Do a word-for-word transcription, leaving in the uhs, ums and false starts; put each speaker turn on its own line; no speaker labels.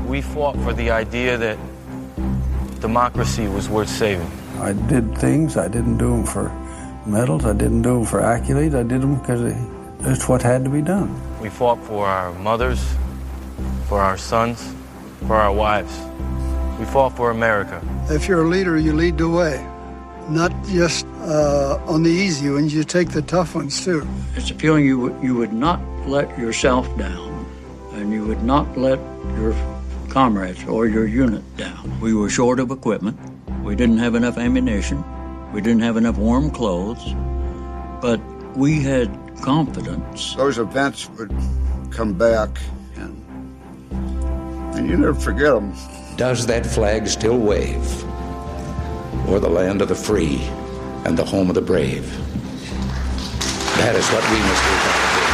We fought for the idea that democracy was worth saving.
I did things. I didn't do them for medals. I didn't do them for accolades. I did them because it's what had to be done.
We fought for our mothers, for our sons, for our wives. We fought for America.
If you're a leader, you lead the way. Not just uh, on the easy ones, you take the tough ones too.
It's a feeling you, w- you would not let yourself down, and you would not let your comrades or your unit down. We were short of equipment. We didn't have enough ammunition. We didn't have enough warm clothes. But we had confidence.
Those events would come back, and, and you never forget them.
Does that flag still wave o'er the land of the free and the home of the brave? That is what we must do.